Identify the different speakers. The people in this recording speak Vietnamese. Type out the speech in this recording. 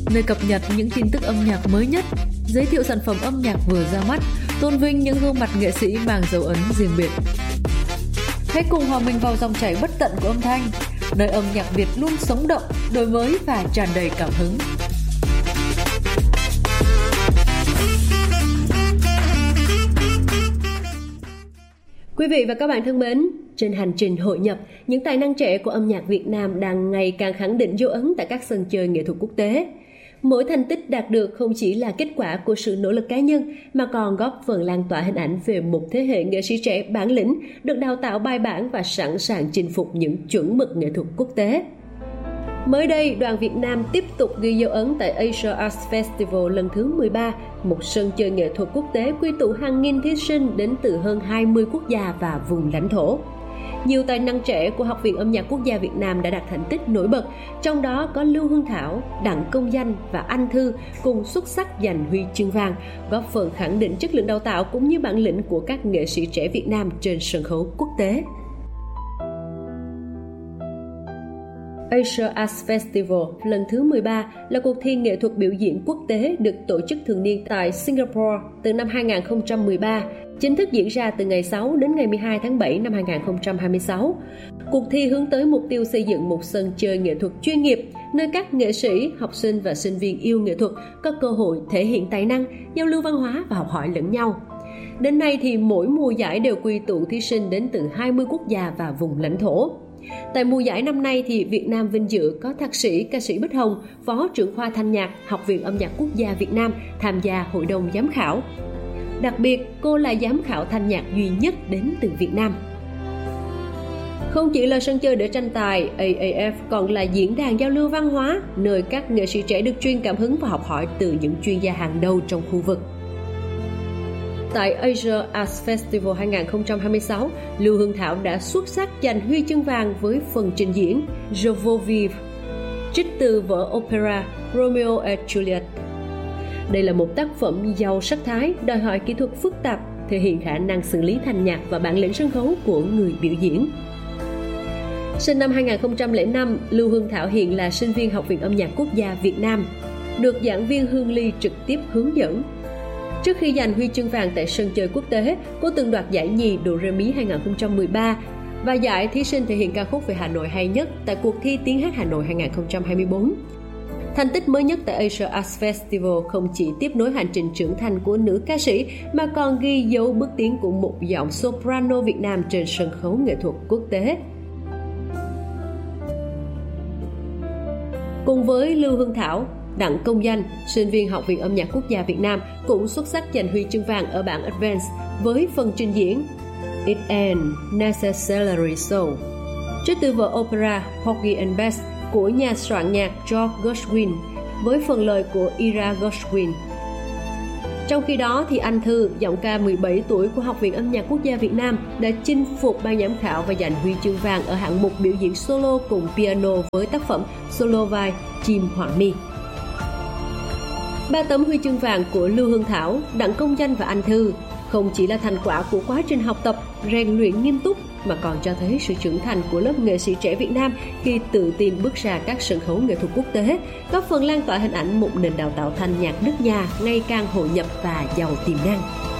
Speaker 1: nơi cập nhật những tin tức âm nhạc mới nhất, giới thiệu sản phẩm âm nhạc vừa ra mắt, tôn vinh những gương mặt nghệ sĩ mang dấu ấn riêng biệt. Hãy cùng hòa mình vào dòng chảy bất tận của âm thanh, nơi âm nhạc Việt luôn sống động, đổi mới và tràn đầy cảm hứng.
Speaker 2: Quý vị và các bạn thân mến, trên hành trình hội nhập, những tài năng trẻ của âm nhạc Việt Nam đang ngày càng khẳng định dấu ấn tại các sân chơi nghệ thuật quốc tế. Mỗi thành tích đạt được không chỉ là kết quả của sự nỗ lực cá nhân mà còn góp phần lan tỏa hình ảnh về một thế hệ nghệ sĩ trẻ bản lĩnh, được đào tạo bài bản và sẵn sàng chinh phục những chuẩn mực nghệ thuật quốc tế. Mới đây, đoàn Việt Nam tiếp tục ghi dấu ấn tại Asia Arts Festival lần thứ 13, một sân chơi nghệ thuật quốc tế quy tụ hàng nghìn thí sinh đến từ hơn 20 quốc gia và vùng lãnh thổ. Nhiều tài năng trẻ của Học viện Âm nhạc Quốc gia Việt Nam đã đạt thành tích nổi bật, trong đó có Lưu Hương Thảo, Đặng Công Danh và Anh Thư cùng xuất sắc giành huy chương vàng, góp phần khẳng định chất lượng đào tạo cũng như bản lĩnh của các nghệ sĩ trẻ Việt Nam trên sân khấu quốc tế. Asia Arts Festival lần thứ 13 là cuộc thi nghệ thuật biểu diễn quốc tế được tổ chức thường niên tại Singapore từ năm 2013, chính thức diễn ra từ ngày 6 đến ngày 12 tháng 7 năm 2026. Cuộc thi hướng tới mục tiêu xây dựng một sân chơi nghệ thuật chuyên nghiệp, nơi các nghệ sĩ, học sinh và sinh viên yêu nghệ thuật có cơ hội thể hiện tài năng, giao lưu văn hóa và học hỏi lẫn nhau. Đến nay thì mỗi mùa giải đều quy tụ thí sinh đến từ 20 quốc gia và vùng lãnh thổ. Tại mùa giải năm nay thì Việt Nam vinh dự có thạc sĩ ca sĩ Bích Hồng, phó trưởng khoa thanh nhạc Học viện Âm nhạc Quốc gia Việt Nam tham gia hội đồng giám khảo. Đặc biệt, cô là giám khảo thanh nhạc duy nhất đến từ Việt Nam. Không chỉ là sân chơi để tranh tài, AAF còn là diễn đàn giao lưu văn hóa, nơi các nghệ sĩ trẻ được truyền cảm hứng và học hỏi từ những chuyên gia hàng đầu trong khu vực. Tại Asia Arts Festival 2026, Lưu Hương Thảo đã xuất sắc giành huy chương vàng với phần trình diễn Je vous vive, trích từ vở opera Romeo et Juliet. Đây là một tác phẩm giàu sắc thái, đòi hỏi kỹ thuật phức tạp, thể hiện khả năng xử lý thanh nhạc và bản lĩnh sân khấu của người biểu diễn. Sinh năm 2005, Lưu Hương Thảo hiện là sinh viên Học viện Âm nhạc Quốc gia Việt Nam, được giảng viên Hương Ly trực tiếp hướng dẫn. Trước khi giành huy chương vàng tại sân chơi quốc tế, cô từng đoạt giải nhì Do Re Mi 2013 và giải thí sinh thể hiện ca khúc về Hà Nội hay nhất tại cuộc thi Tiếng hát Hà Nội 2024. Thành tích mới nhất tại Asia Arts Festival không chỉ tiếp nối hành trình trưởng thành của nữ ca sĩ mà còn ghi dấu bước tiến của một giọng soprano Việt Nam trên sân khấu nghệ thuật quốc tế. Cùng với Lưu Hương Thảo, Đặng Công Danh, sinh viên Học viện Âm nhạc Quốc gia Việt Nam cũng xuất sắc giành huy chương vàng ở bảng Advance với phần trình diễn It Ain't Necessarily So, trích từ vở opera Porgy and Bess của nhà soạn nhạc George Gershwin với phần lời của Ira Gershwin. Trong khi đó thì Anh Thư, giọng ca 17 tuổi của Học viện Âm nhạc Quốc gia Việt Nam đã chinh phục ban giám khảo và giành huy chương vàng ở hạng mục biểu diễn solo cùng piano với tác phẩm solo vai Chim Hoàng Mi. 3 tấm huy chương vàng của Lưu Hương Thảo, Đặng Công Danh và Anh Thư không chỉ là thành quả của quá trình học tập, rèn luyện nghiêm túc mà còn cho thấy sự trưởng thành của lớp nghệ sĩ trẻ Việt Nam khi tự tin bước ra các sân khấu nghệ thuật quốc tế, góp phần lan tỏa hình ảnh một nền đào tạo thanh nhạc nước nhà ngày càng hội nhập và giàu tiềm năng.